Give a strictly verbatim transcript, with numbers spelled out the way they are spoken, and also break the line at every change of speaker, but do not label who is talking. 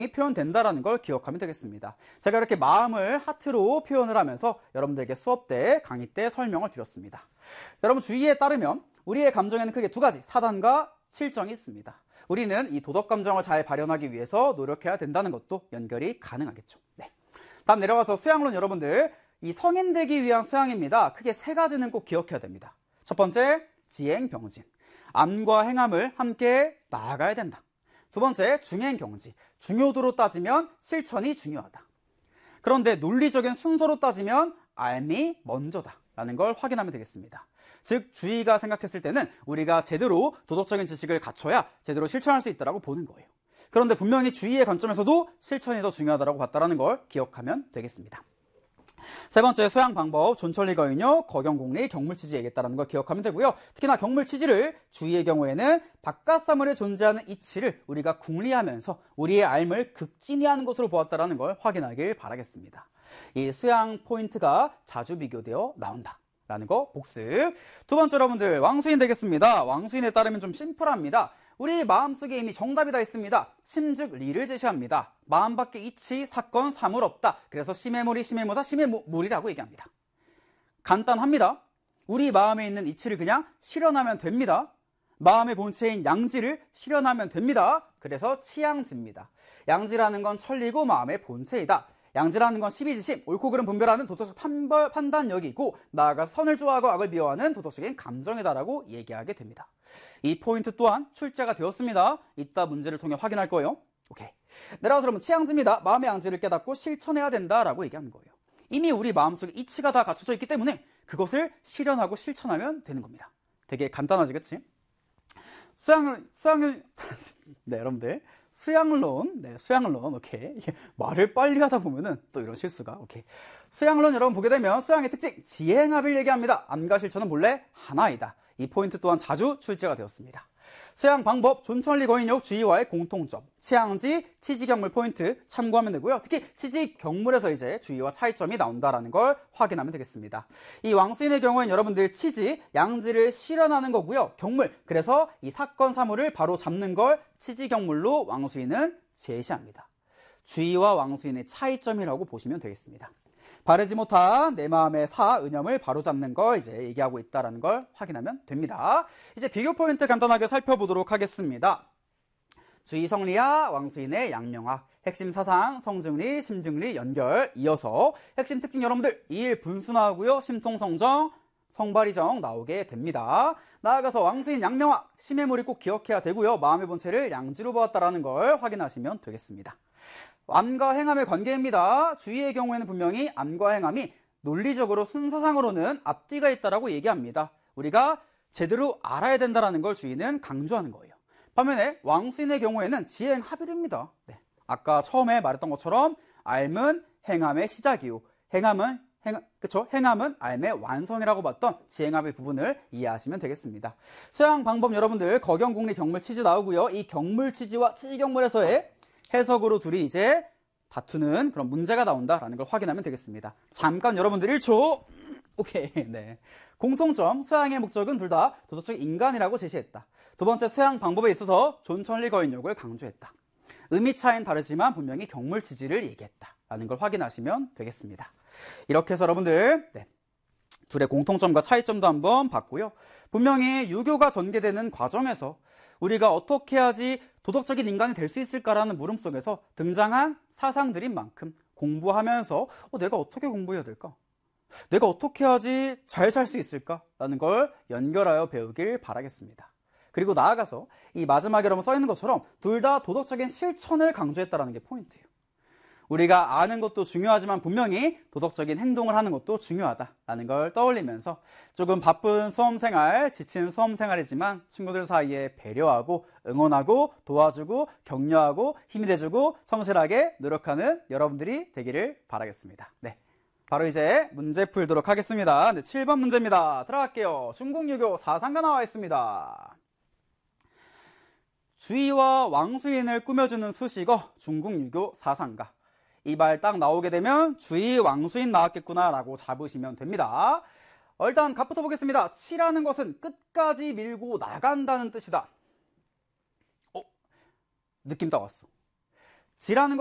표현된다라는 걸 기억하면 되겠습니다. 제가 이렇게 마음을 하트로 표현을 하면서 여러분들에게 수업 때, 강의 때 설명을 드렸습니다. 여러분 주의에 따르면 우리의 감정에는 크게 두 가지, 사단과 칠정이 있습니다. 우리는 이 도덕 감정을 잘 발현하기 위해서 노력해야 된다는 것도 연결이 가능하겠죠. 네. 다음 내려가서 수양론 여러분들, 이 성인 되기 위한 수양입니다. 크게 세 가지는 꼭 기억해야 됩니다. 첫 번째, 지행병진. 암과 행함을 함께 나아가야 된다. 두 번째, 중행경지. 중요도로 따지면 실천이 중요하다. 그런데 논리적인 순서로 따지면 암이 먼저다 라는 걸 확인하면 되겠습니다. 즉 주의가 생각했을 때는 우리가 제대로 도덕적인 지식을 갖춰야 제대로 실천할 수 있다고 보는 거예요. 그런데 분명히 주의의 관점에서도 실천이 더 중요하다고 봤다는 걸 기억하면 되겠습니다. 세 번째, 수양 방법, 존천리 거인력, 거경공리, 경물치지 얘기했다는 걸 기억하면 되고요. 특히나 경물치지를 주의의 경우에는 바깥사물에 존재하는 이치를 우리가 궁리하면서 우리의 알을 극진히하는 것으로 보았다는 걸 확인하길 바라겠습니다. 이 수양 포인트가 자주 비교되어 나온다 라는 거 복습. 두 번째 여러분들, 왕수인 되겠습니다. 왕수인에 따르면 좀 심플합니다. 우리 마음속에 이미 정답이 다 있습니다. 심즉 리를 제시합니다. 마음 밖에 이치, 사건, 사물 없다. 그래서 심해물이 심해무다, 심해물이라고 얘기합니다. 간단합니다. 우리 마음에 있는 이치를 그냥 실현하면 됩니다. 마음의 본체인 양지를 실현하면 됩니다. 그래서 치양지입니다. 양지라는 건 천리고 마음의 본체이다. 양지라는 건 십이지심, 옳고 그름 분별하는 도덕적 판벌, 판단력이고 나아가서 선을 좋아하고 악을 미워하는 도덕적인 감정이다라고 얘기하게 됩니다. 이 포인트 또한 출제가 되었습니다. 이따 문제를 통해 확인할 거예요. 오케이. 내려가서 여러분 치양지입니다. 마음의 양지를 깨닫고 실천해야 된다라고 얘기하는 거예요. 이미 우리 마음속에 이치가 다 갖춰져 있기 때문에 그것을 실현하고 실천하면 되는 겁니다. 되게 간단하지, 그치? 수양을, 수양을, 네, 여러분들. 수양론, 네, 수양론, 오케이. 이게 말을 빨리 하다 보면은 또 이런 실수가, 오케이. 수양론 여러분 보게 되면 수양의 특징, 지행합을 얘기합니다. 암과 실천은 본래 하나이다. 이 포인트 또한 자주 출제가 되었습니다. 수양 방법, 존천리 거인력 주의와의 공통점, 치양지, 치지경물 포인트 참고하면 되고요. 특히 치지경물에서 이제 주의와 차이점이 나온다라는 걸 확인하면 되겠습니다. 이 왕수인의 경우에는 여러분들 치지, 양지를 실현하는 거고요. 경물, 그래서 이 사건 사물을 바로 잡는 걸 치지경물로 왕수인은 제시합니다. 주의와 왕수인의 차이점이라고 보시면 되겠습니다. 바르지 못한 내 마음의 사, 은염을 바로잡는 걸 이제 얘기하고 있다는 걸 확인하면 됩니다. 이제 비교 포인트 간단하게 살펴보도록 하겠습니다. 주의 성리학, 왕수인의 양명학, 핵심 사상, 성증리, 심증리, 연결, 이어서 핵심 특징 여러분들 이일 분순하고요. 심통성정, 성발이정 나오게 됩니다. 나아가서 왕수인 양명학, 심해물이 꼭 기억해야 되고요. 마음의 본체를 양지로 보았다는 걸 확인하시면 되겠습니다. 암과 행함의 관계입니다. 주의의 경우에는 분명히 암과 행함이 논리적으로 순서상으로는 앞뒤가 있다고 얘기합니다. 우리가 제대로 알아야 된다는 걸 주의는 강조하는 거예요. 반면에 왕수인의 경우에는 지행합일입니다. 네. 아까 처음에 말했던 것처럼 암은 행함의 시작이요. 행함은 행, 그쵸? 행함은 암의 완성이라고 봤던 지행합의 부분을 이해하시면 되겠습니다. 수양 방법 여러분들 거경공리 경물치지 나오고요. 이 경물치지와 치지경물에서의 해석으로 둘이 이제 다투는 그런 문제가 나온다라는 걸 확인하면 되겠습니다. 잠깐 여러분들 일 초. 오케이. 네. 공통점, 수양의 목적은 둘 다 도덕적 인간이라고 제시했다. 두 번째, 수양 방법에 있어서 존천리 거인력을 강조했다. 의미 차이는 다르지만 분명히 경물치지를 얘기했다라는 걸 확인하시면 되겠습니다. 이렇게 해서 여러분들 네. 둘의 공통점과 차이점도 한번 봤고요. 분명히 유교가 전개되는 과정에서 우리가 어떻게 해야지 도덕적인 인간이 될 수 있을까라는 물음 속에서 등장한 사상들인 만큼 공부하면서 어, 내가 어떻게 공부해야 될까? 내가 어떻게 해야지 잘 살 수 있을까라는 걸 연결하여 배우길 바라겠습니다. 그리고 나아가서 이 마지막에 여러분 써 있는 것처럼 둘 다 도덕적인 실천을 강조했다는 게 포인트예요. 우리가 아는 것도 중요하지만 분명히 도덕적인 행동을 하는 것도 중요하다라는 걸 떠올리면서 조금 바쁜 수험생활, 지친 수험생활이지만 친구들 사이에 배려하고 응원하고 도와주고 격려하고 힘이 돼주고 성실하게 노력하는 여러분들이 되기를 바라겠습니다. 네, 바로 이제 문제 풀도록 하겠습니다. 네, 칠 번 문제입니다. 들어갈게요. 중국 유교 사상가 나와 있습니다. 주의와 왕수인을 꾸며주는 수식어 중국 유교 사상가. 이 말 딱 나오게 되면 주의 왕수인 나왔겠구나 라고 잡으시면 됩니다. 일단 갑부터 보겠습니다. 치라는 것은 끝까지 밀고 나간다는 뜻이다. 어? 느낌 딱 왔어. 지라는